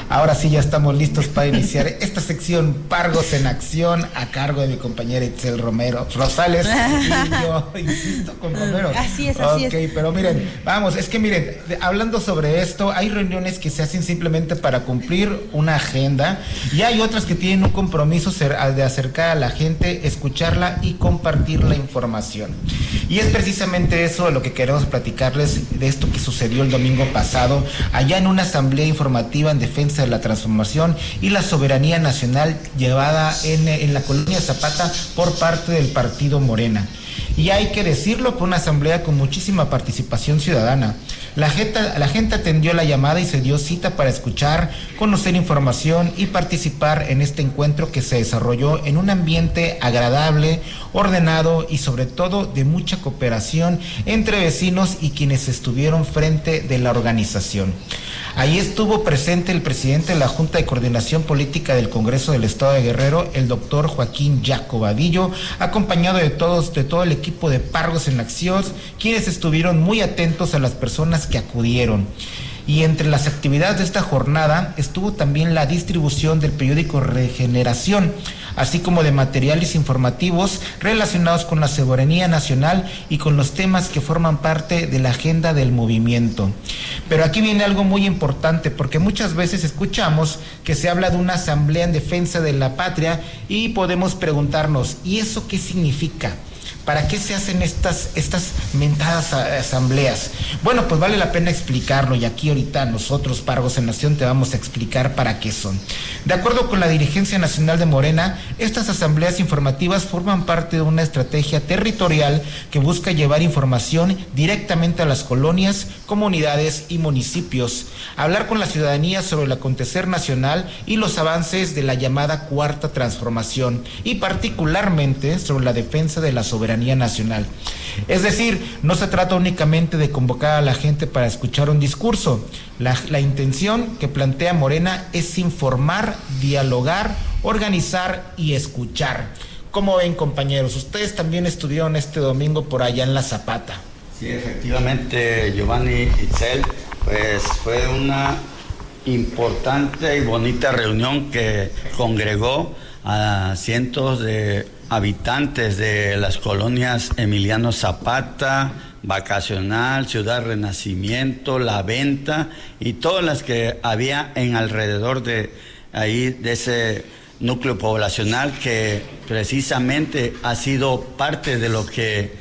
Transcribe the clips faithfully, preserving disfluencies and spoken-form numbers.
Ahora sí ya estamos listos para iniciar esta sección Pargos en Acción a cargo de mi compañera Itzel Romero Rosales y yo insisto con Romero. Así es, así okay, es. Pero miren, vamos, es que miren, hablando sobre esto, hay reuniones que se hacen simplemente para cumplir una agenda y hay otras que tienen un compromiso de acercar a la gente, escucharla y compartir la información. Y es precisamente eso lo que queremos platicarles de esto que sucedió el domingo pasado allá en una asamblea informativa en defensa de la transformación y la soberanía nacional llevada en, en la colonia Zapata por parte del partido Morena. Y hay que decirlo, fue una asamblea con muchísima participación ciudadana. La gente, la gente atendió la llamada y se dio cita para escuchar, conocer información y participar en este encuentro que se desarrolló en un ambiente agradable, ordenado y sobre todo de mucha cooperación entre vecinos y quienes estuvieron frente de la organización. Ahí estuvo presente el presidente de la Junta de Coordinación Política del Congreso del Estado de Guerrero, el doctor Joaquín Yaco Vadillo, acompañado de todos, de todo el equipo de Pargos en Acción, quienes estuvieron muy atentos a las personas que acudieron. Y entre las actividades de esta jornada estuvo también la distribución del periódico Regeneración, así como de materiales informativos relacionados con la soberanía nacional y con los temas que forman parte de la agenda del movimiento. Pero aquí viene algo muy importante, porque muchas veces escuchamos que se habla de una asamblea en defensa de la patria y podemos preguntarnos, ¿y eso qué significa? ¿Para qué se hacen estas, estas mentadas asambleas? Bueno, pues vale la pena explicarlo y aquí ahorita nosotros, Pargos en Nación, te vamos a explicar para qué son. De acuerdo con la dirigencia nacional de Morena, estas asambleas informativas forman parte de una estrategia territorial que busca llevar información directamente a las colonias, comunidades y municipios, hablar con la ciudadanía sobre el acontecer nacional y los avances de la llamada Cuarta Transformación y particularmente sobre la defensa de la soberanía nacional. Es decir, no se trata únicamente de convocar a la gente para escuchar un discurso. La, la intención que plantea Morena es informar, dialogar, organizar y escuchar. ¿Cómo ven, compañeros? Ustedes también estuvieron este domingo por allá en la Zapata. Sí, efectivamente, Giovanni, Itzel, pues fue una importante y bonita reunión que congregó a cientos de habitantes de las colonias Emiliano Zapata, Vacacional, Ciudad Renacimiento, La Venta y todas las que había en alrededor de ahí, de ese núcleo poblacional que precisamente ha sido parte de lo que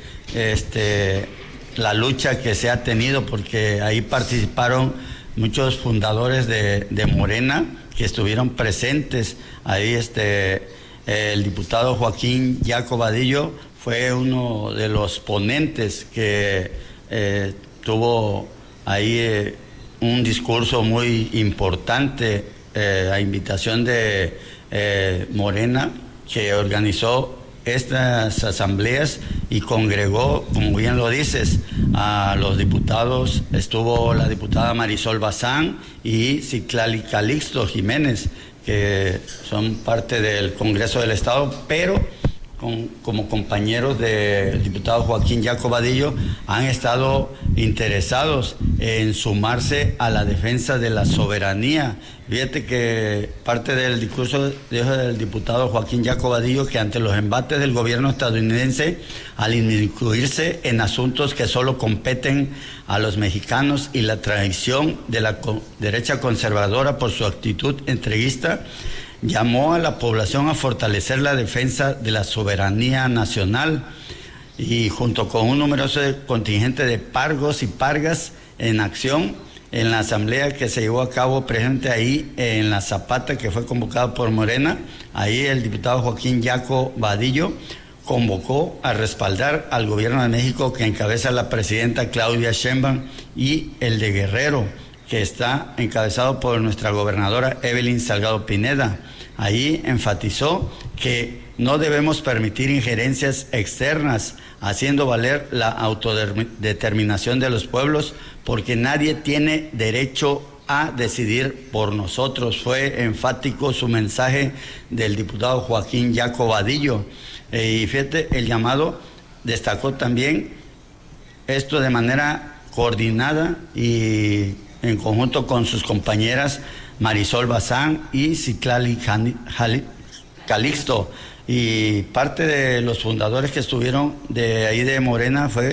este la lucha que se ha tenido, porque ahí participaron muchos fundadores de, de Morena que estuvieron presentes ahí. Este el diputado Joaquín Yaco Vadillo fue uno de los ponentes que eh, tuvo ahí eh, un discurso muy importante eh, a invitación de eh, Morena, que organizó estas asambleas y congregó, como bien lo dices, a los diputados. Estuvo la diputada Marisol Bazán y Citlali Calixto Jiménez, que son parte del Congreso del Estado, pero con, como compañeros del diputado Joaquín Yaco Vadillo han estado interesados en sumarse a la defensa de la soberanía. Fíjate que parte del discurso dijo del diputado Joaquín Yaco Vadillo que ante los embates del gobierno estadounidense al incluirse en asuntos que solo competen a los mexicanos y la traición de la co- derecha conservadora por su actitud entreguista, llamó a la población a fortalecer la defensa de la soberanía nacional y junto con un numeroso contingente de pargos y pargas en acción en la asamblea que se llevó a cabo presente ahí en la Zapata, que fue convocada por Morena. Ahí el diputado Joaquín Yaco Vadillo convocó a respaldar al gobierno de México que encabeza la presidenta Claudia Sheinbaum y el de Guerrero, que está encabezado por nuestra gobernadora Evelyn Salgado Pineda. Ahí enfatizó que no debemos permitir injerencias externas, haciendo valer la autodeterminación de los pueblos, porque nadie tiene derecho a decidir por nosotros. Fue enfático su mensaje del diputado Joaquín Yaco Vadillo. Eh, y fíjate, el llamado destacó también esto de manera coordinada y en conjunto con sus compañeras Marisol Bazán y Citlali Calixto. Y parte de los fundadores que estuvieron de ahí de Morena fue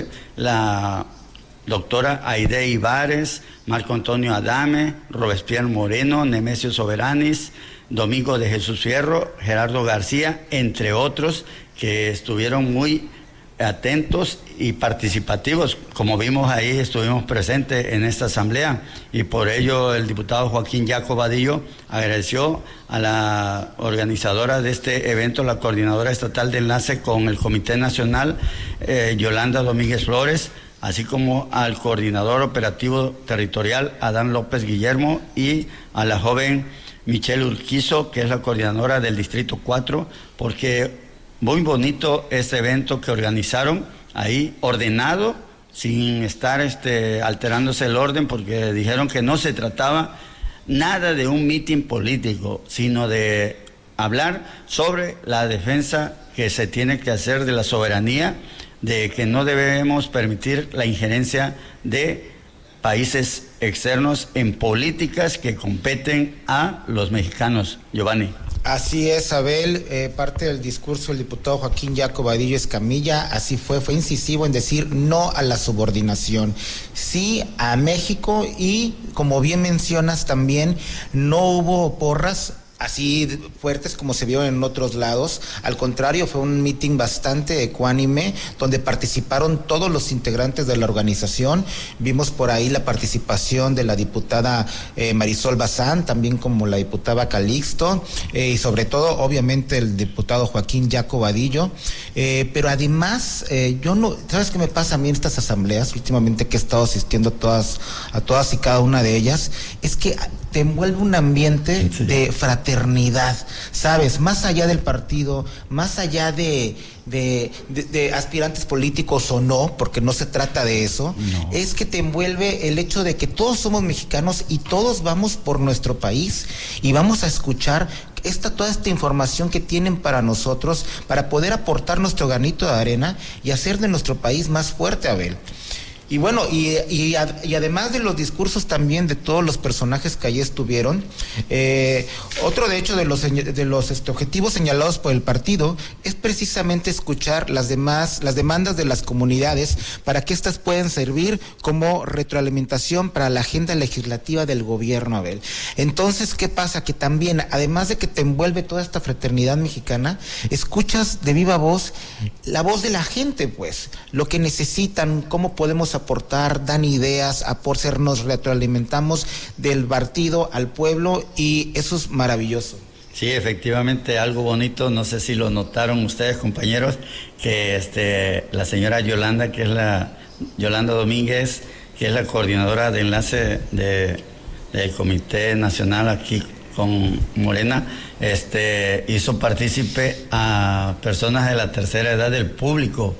la doctora Aide Ibares, Marco Antonio Adame, Robespierre Moreno, Nemesio Soberanis, Domingo de Jesús Fierro, Gerardo García, entre otros, que estuvieron muy atentos y participativos. Como vimos ahí, estuvimos presentes en esta asamblea, y por ello el diputado Joaquín Yaco Vadillo agradeció a la organizadora de este evento, la coordinadora estatal de enlace con el Comité Nacional, eh, Yolanda Domínguez Flores, así como al coordinador operativo territorial, Adán López Guillermo, y a la joven Michelle Urquizo, que es la coordinadora del Distrito cuatro, porque muy bonito este evento que organizaron ahí, ordenado, sin estar este, alterándose el orden, porque dijeron que no se trataba nada de un mitin político, sino de hablar sobre la defensa que se tiene que hacer de la soberanía, de que no debemos permitir la injerencia de países externos en políticas que competen a los mexicanos. Giovanni. Así es, Abel, eh, parte del discurso del diputado Joaquín Yaco Vadillo Escamilla, así fue, fue incisivo en decir no a la subordinación, sí a México, y como bien mencionas también, no hubo porras así fuertes como se vio en otros lados. Al contrario, fue un meeting bastante ecuánime, donde participaron todos los integrantes de la organización. Vimos por ahí la participación de la diputada eh, Marisol Bazán, también como la diputada Calixto, eh, y sobre todo, obviamente, el diputado Joaquín Yaco Vadillo. Eh, pero además, eh, yo no, ¿sabes qué me pasa a mí en estas asambleas? Últimamente que he estado asistiendo a todas, a todas y cada una de ellas, es que te envuelve un ambiente sí. de fraternidad, ¿sabes? Más allá del partido, más allá de, de, de, de aspirantes políticos o no, porque no se trata de eso, no. Es que te envuelve el hecho de que todos somos mexicanos y todos vamos por nuestro país y vamos a escuchar esta, toda esta información que tienen para nosotros, para poder aportar nuestro granito de arena y hacer de nuestro país más fuerte, Abel. Y bueno, y, y, y además de los discursos también de todos los personajes que allí estuvieron, eh, otro de hecho de los, de los este, objetivos señalados por el partido es precisamente escuchar las demás, las demandas de las comunidades para que éstas puedan servir como retroalimentación para la agenda legislativa del gobierno, Abel. Entonces, ¿qué pasa? Que también, además de que te envuelve toda esta fraternidad mexicana, escuchas de viva voz la voz de la gente, pues, lo que necesitan, cómo podemos aportar, dan ideas, aportar, nos retroalimentamos del partido al pueblo, y eso es maravilloso. Sí, efectivamente, algo bonito, no sé si lo notaron ustedes, compañeros, que este la señora Yolanda, que es la Yolanda Domínguez, que es la coordinadora de enlace de, del Comité Nacional aquí con Morena, este hizo partícipe a personas de la tercera edad del público,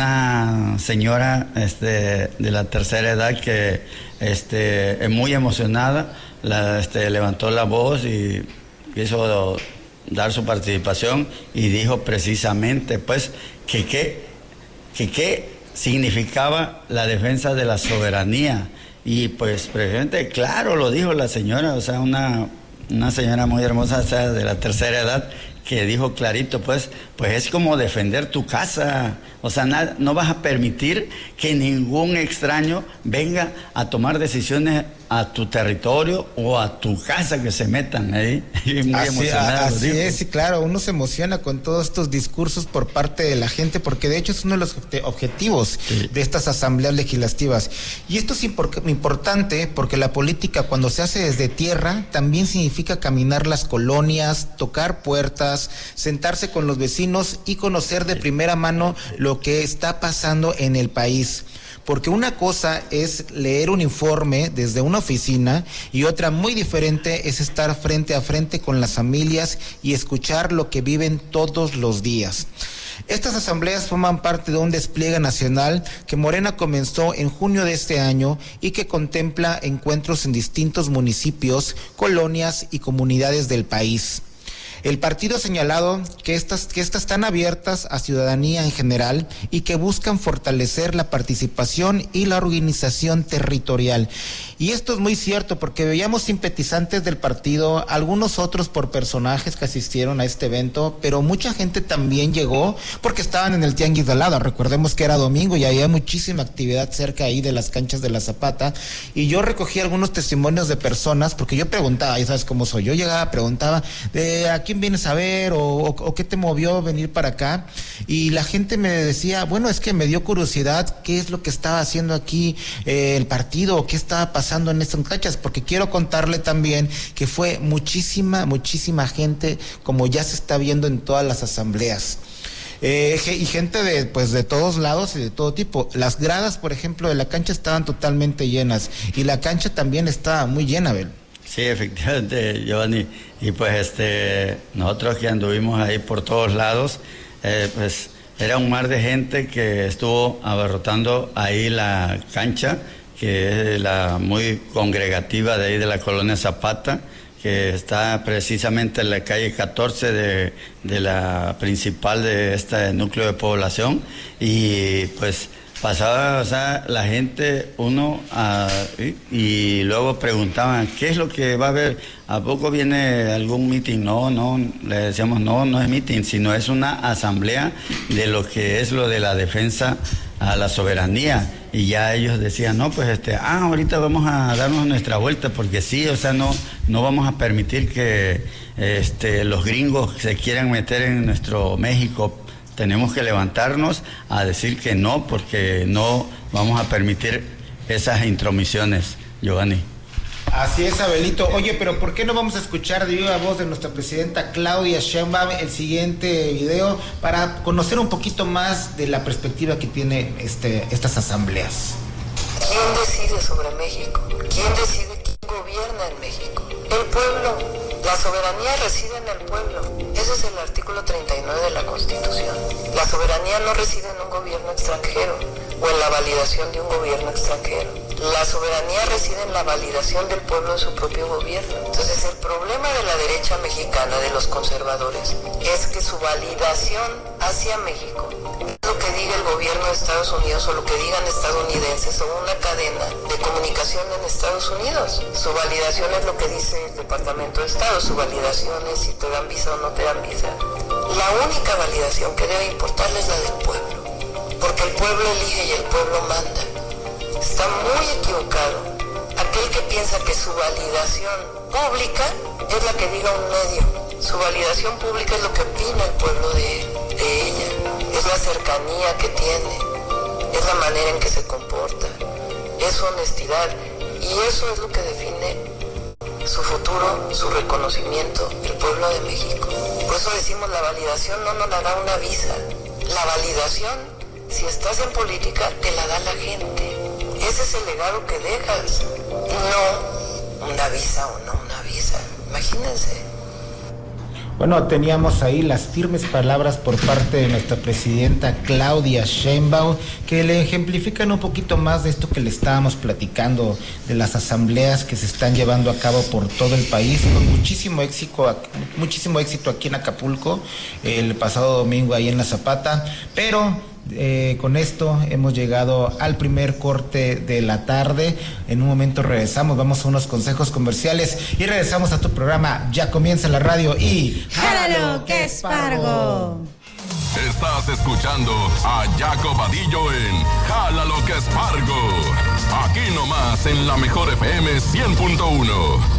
una señora este de la tercera edad que este es muy emocionada, la, este, levantó la voz y quiso dar su participación y dijo precisamente pues que qué que qué significaba la defensa de la soberanía, y pues precisamente claro lo dijo la señora, o sea, una una señora muy hermosa, o sea, de la tercera edad, que dijo clarito, pues, pues es como defender tu casa, o sea, nada, no vas a permitir que ningún extraño venga a tomar decisiones a tu territorio o a tu casa, que se metan ahí. Muy así emocionado, así es, sí, claro, uno se emociona con todos estos discursos por parte de la gente, porque de hecho es uno de los objetivos sí. de estas asambleas legislativas. Y esto es impor- importante porque la política, cuando se hace desde tierra, también significa caminar las colonias, tocar puertas, sentarse con los vecinos y conocer de primera mano lo que está pasando en el país. Porque una cosa es leer un informe desde una oficina y otra muy diferente es estar frente a frente con las familias y escuchar lo que viven todos los días. Estas asambleas forman parte de un despliegue nacional que Morena comenzó en junio de este año y que contempla encuentros en distintos municipios, colonias y comunidades del país. El partido ha señalado que estas, que estas están abiertas a ciudadanía en general y que buscan fortalecer la participación y la organización territorial. Y esto es muy cierto porque veíamos simpatizantes del partido, algunos otros por personajes que asistieron a este evento, pero mucha gente también llegó porque estaban en el tianguis de al lado. Recordemos que era domingo y había muchísima actividad cerca ahí de las canchas de la Zapata, y yo recogí algunos testimonios de personas porque yo preguntaba, ya sabes cómo soy, yo llegaba, preguntaba de a quién vienes a ver o, o, o qué te movió venir para acá, y la gente me decía, bueno, es que me dio curiosidad qué es lo que estaba haciendo aquí eh, el partido, o qué estaba pasando en estas canchas, porque quiero contarle también que fue muchísima, muchísima gente, como ya se está viendo en todas las asambleas. Eh, y gente de pues de todos lados y de todo tipo. Las gradas, por ejemplo, de la cancha estaban totalmente llenas, y la cancha también estaba muy llena, Abel. Sí, efectivamente, Giovanni, y pues este nosotros que anduvimos ahí por todos lados, eh, pues era un mar de gente que estuvo abarrotando ahí la cancha, que es la muy congregativa de ahí de la colonia Zapata, que está precisamente en la calle catorce de, de la principal de este núcleo de población, y pues pasaba, o sea, la gente, uno, a, y, y luego preguntaban, ¿qué es lo que va a haber? ¿A poco viene algún mitin? No, no, le decíamos, no, no es mitin, sino es una asamblea de lo que es lo de la defensa a la soberanía. Y ya ellos decían, no, pues este, ah, ahorita vamos a darnos nuestra vuelta, porque sí, o sea, no, no vamos a permitir que este, los gringos se quieran meter en nuestro México. Tenemos que levantarnos a decir que no, porque no vamos a permitir esas intromisiones, Giovanni. Así es, Abelito. Oye, pero ¿por qué no vamos a escuchar de viva voz de nuestra presidenta Claudia Sheinbaum el siguiente video para conocer un poquito más de la perspectiva que tiene este, estas asambleas? ¿Quién decide sobre México? ¿Quién decide quién gobierna en México? El pueblo. La soberanía reside en el pueblo. Ese es el artículo treinta y nueve de la Constitución. La soberanía no reside en un gobierno extranjero o en la validación de un gobierno extranjero. La soberanía reside en la validación del pueblo de su propio gobierno. Entonces, el problema de la derecha mexicana, de los conservadores, es que su validación hacia México, lo que diga el gobierno de Estados Unidos o lo que digan estadounidenses o una cadena de comunicación en Estados Unidos, su validación es lo que dice el Departamento de Estado, su validación es si te dan visa o no te dan visa. La única validación que debe importarle es la del pueblo, porque el pueblo elige y el pueblo manda. Está muy equivocado aquel que piensa que su validación pública es la que diga un medio. Su validación pública es lo que opina el pueblo de, de ella, es la cercanía que tiene, es la manera en que se comporta, es su honestidad, y eso es lo que define su futuro, su reconocimiento, el pueblo de México. Por eso decimos, la validación no nos la da una visa. La validación, si estás en política, te la da la gente. Ese es el legado que dejas, no una visa o no una visa. Imagínense. Bueno, teníamos ahí las firmes palabras por parte de nuestra presidenta Claudia Sheinbaum, que le ejemplifican un poquito más de esto que le estábamos platicando, de las asambleas que se están llevando a cabo por todo el país, con muchísimo éxito, muchísimo éxito aquí en Acapulco, el pasado domingo ahí en La Zapata, pero Eh, con esto hemos llegado al primer corte de la tarde. En un momento regresamos, vamos a unos consejos comerciales y regresamos a tu programa. Ya comienza la radio y ¡jálalo que espargo! Estás escuchando a Jaco Vadillo en Jálalo que espargo, aquí nomás en la mejor F M cien punto uno.